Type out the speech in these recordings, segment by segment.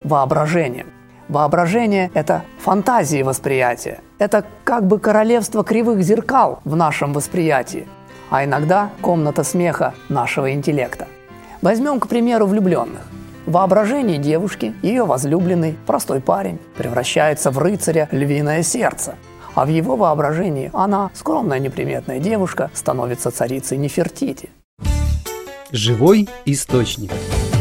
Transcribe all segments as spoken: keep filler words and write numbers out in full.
воображением. Воображение – это фантазии восприятия. Это как бы королевство кривых зеркал в нашем восприятии, а иногда комната смеха нашего интеллекта. Возьмем, к примеру, влюбленных. В воображении девушки, ее возлюбленный, простой парень, превращается в рыцаря львиное сердце, а в его воображении она, скромная неприметная девушка, становится царицей Нефертити. Живой источник.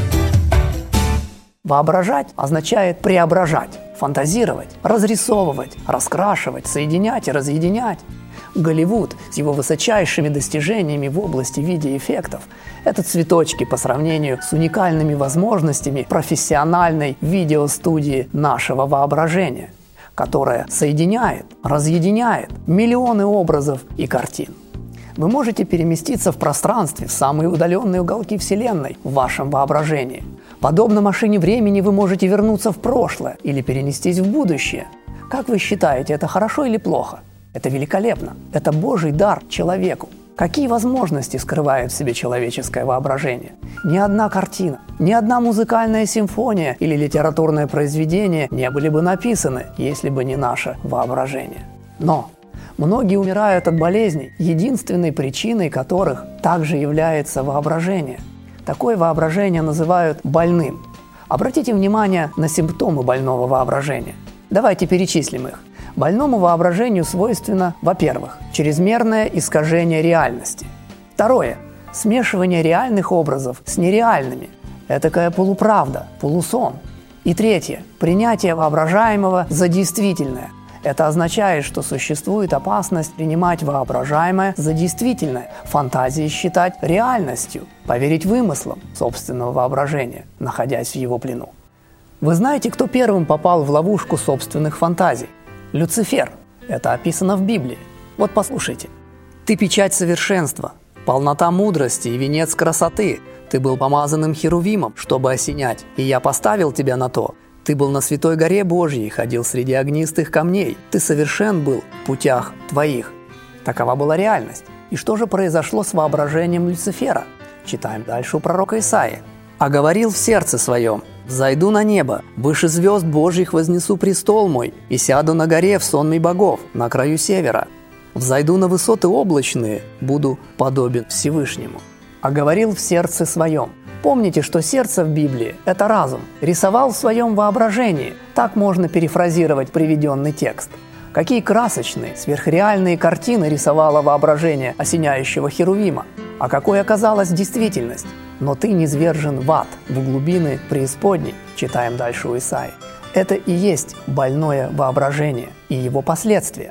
Воображать означает преображать, фантазировать, разрисовывать, раскрашивать, соединять и разъединять. Голливуд с его высочайшими достижениями в области видеоэффектов – это цветочки по сравнению с уникальными возможностями профессиональной видеостудии нашего воображения, которая соединяет, разъединяет миллионы образов и картин. Вы можете переместиться в пространстве в самые удаленные уголки Вселенной в вашем воображении. Подобно машине времени вы можете вернуться в прошлое или перенестись в будущее. Как вы считаете, это хорошо или плохо? Это великолепно. Это Божий дар человеку. Какие возможности скрывает в себе человеческое воображение? Ни одна картина, ни одна музыкальная симфония или литературное произведение не были бы написаны, если бы не наше воображение. Но многие умирают от болезней, единственной причиной которых также является воображение. Такое воображение называют больным. Обратите внимание на симптомы больного воображения. Давайте перечислим их. Больному воображению свойственно, во-первых, чрезмерное искажение реальности. Второе – смешивание реальных образов с нереальными. Этакая полуправда, полусон. И третье – принятие воображаемого за действительное. Это означает, что существует опасность принимать воображаемое за действительное, фантазии считать реальностью, поверить вымыслам собственного воображения, находясь в его плену. Вы знаете, кто первым попал в ловушку собственных фантазий? Люцифер. Это описано в Библии. Вот послушайте. «Ты печать совершенства, полнота мудрости и венец красоты. Ты был помазанным херувимом, чтобы осенять, и я поставил тебя на то. Ты был на святой горе Божьей, ходил среди огнистых камней. Ты совершен был в путях твоих». Такова была реальность. И что же произошло с воображением Люцифера? Читаем дальше у пророка Исаии. «А говорил в сердце своем: взойду на небо, выше звезд Божьих вознесу престол мой, и сяду на горе в сонме богов, на краю севера. Взойду на высоты облачные, буду подобен Всевышнему». «А говорил в сердце своем». Помните, что сердце в Библии – это разум. Рисовал в своем воображении. Так можно перефразировать приведенный текст. Какие красочные, сверхреальные картины рисовало воображение осеняющего херувима. А какой оказалась действительность? «Но ты низвержен в ад, в глубины преисподней», читаем дальше у Исаии. Это и есть больное воображение и его последствия.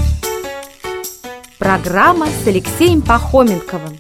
Программа с Алексеем Пахоменковым.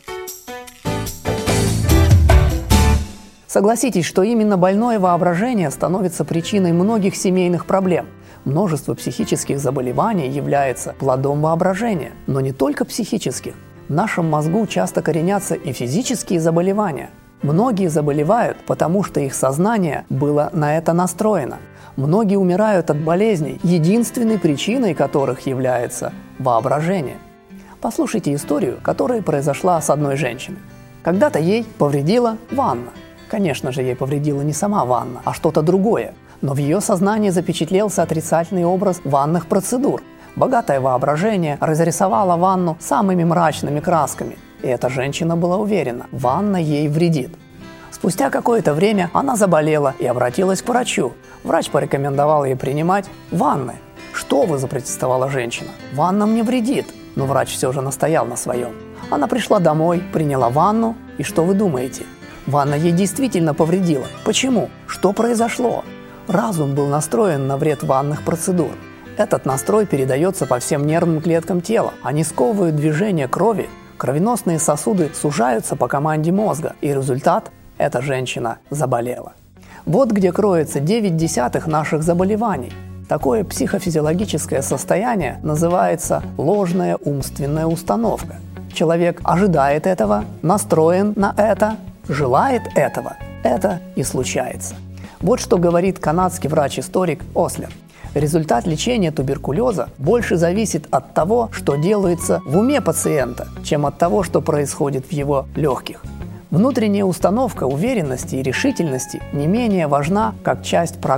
Согласитесь, что именно больное воображение становится причиной многих семейных проблем. Множество психических заболеваний является плодом воображения, но не только психических. В нашем мозгу часто коренятся и физические заболевания. Многие заболевают, потому что их сознание было на это настроено. Многие умирают от болезней, единственной причиной которых является воображение. Послушайте историю, которая произошла с одной женщиной. Когда-то ей повредила ванна. Конечно же, ей повредила не сама ванна, а что-то другое. Но в ее сознании запечатлелся отрицательный образ ванных процедур. Богатое воображение разрисовало ванну самыми мрачными красками. И эта женщина была уверена, ванна ей вредит. Спустя какое-то время она заболела и обратилась к врачу. Врач порекомендовал ей принимать ванны. «Что вы?» – запротестовала женщина. «Ванна мне вредит». Но врач все же настоял на своем. Она пришла домой, приняла ванну, и что вы думаете? Ванна ей действительно повредила. Почему? Что произошло? Разум был настроен на вред ванных процедур. Этот настрой передается по всем нервным клеткам тела. Они сковывают движение крови, кровеносные сосуды сужаются по команде мозга, и результат – эта женщина заболела. Вот где кроется девять десятых наших заболеваний. Такое психофизиологическое состояние называется ложная умственная установка. Человек ожидает этого, настроен на это, желает этого. Это и случается. Вот что говорит канадский врач-историк Ослер. Результат лечения туберкулеза больше зависит от того, что делается в уме пациента, чем от того, что происходит в его легких. Внутренняя установка уверенности и решительности не менее важна, как часть программы